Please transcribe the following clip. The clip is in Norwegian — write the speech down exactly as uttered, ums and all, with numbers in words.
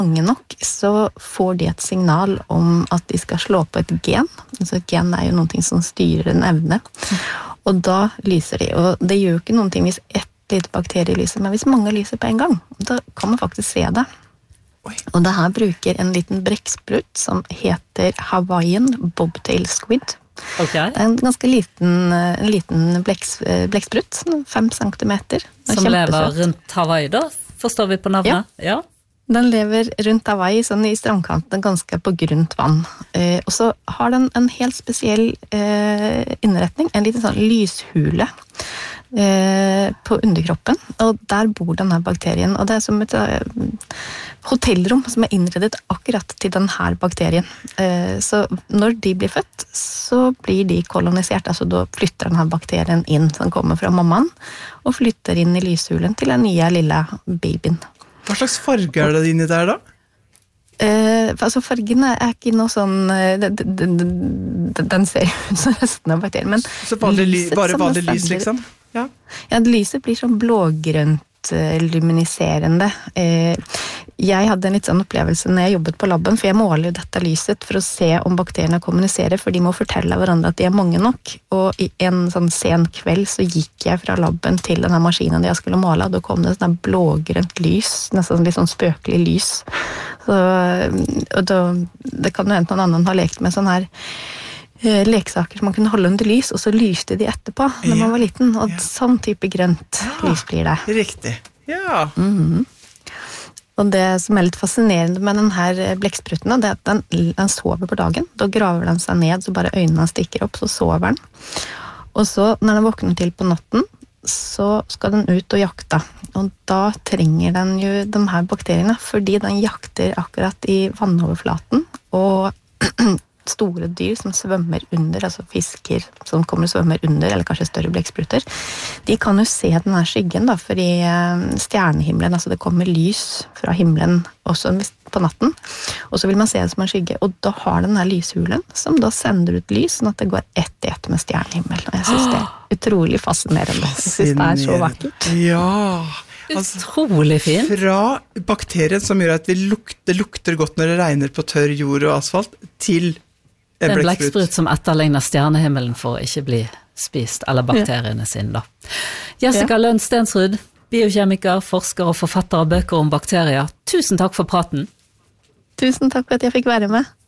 mange nok, så får de et signal om at de skal slå på et gen. Altså et gen er jo noe som styrer en evne. Og da lyser de. Og det gjør jo ikke noen ting hvis ett lite bakterie lyser, men hvis mange lyser på en gang, da kan man faktisk se det. Oi. Og det her bruker en liten brekksprut som heter Hawaiian Bobtail Squid. Okay. Det er en ganske liten, en liten bleks, blekksprut, fem centimeter. Som lever rundt Hawaii da, forstår vi på navnet? Ja. ja. Den lever rundt Hawaii, sånn i strandkanten, ganske på grunt vann. Eh, og så har den en helt spesiell eh, innretning, en liten sånn lyshule eh, på underkroppen, og der bor denne bakterien, og det er som et eh, hotellrom som er innredet akkurat til denne bakterien. Eh, så når de blir født, så blir de kolonisert, altså da flytter denne bakterien inn, som kommer fra mammaen, og flytter inn i lyshulen til den nye lille babyen. Hva slags farge er det inni der da? Eh, altså fargene er ikke noe sånn, den, den, den ser ut som resten av bakterien, men så vanlig, lyset, bare vanlig lys liksom? Ja. Ja, lyset blir sånn blågrønt luminiserende. Eh, jeg hadde en litt sånn opplevelse når jeg jobbet på labben, for jeg måler jo dette lyset for å se om bakteriene kommuniserer, for de må fortelle hverandre at de er mange nok. Og i en sånn sen kveld så gikk jeg fra labben til denne maskinen jeg skulle måle, og da kom det sånn blågrønt lys, nesten litt sånn spøkelig lys. Så, og da, det kan jo hende noen annen har lekt med sånn her leksaker som man kunne holde under lys, og så lyste de etterpå når man var liten, og ja. Sånn type grønt ja, lys blir det. Riktig, ja. Mm-hmm. Og det som er litt fascinerende med denne blekkspruten, det er at den, den sover på dagen, da graver den seg ned, så bare øynene stikker opp, så sover den. Og så, når den våkner til på natten, så skal den ut og jakte, og da trenger den jo de her bakteriene, fordi den jakter akkurat i vannoverflaten, og store dyr som svømmer under, altså fisker som kommer og svømmer under, eller kanskje større blekkspruter, de kan jo se den her skyggen da, for i stjernehimmelen, altså det kommer lys fra himmelen også på natten, og så vil man se det som en skygge, og da har den her lyshulen, som da sender ut lys, sånn at det går ett i ett med stjernehimmel, og jeg synes det er utrolig fascinerende. Jeg synes det er så vakkert. Ja, altså, utrolig fint. Fra bakterien som gjør at vi lukter, lukter godt når det regner på tørr jord og asfalt, til en blekksprut som etterligner stjernehimmelen for å ikke bli spist, eller bakteriene sine da. Jessica ja. Lønn Stensrud, biokjemiker, forsker og forfatter av bøker om bakterier. Tusen takk for praten. Tusen takk for at jeg fikk være med.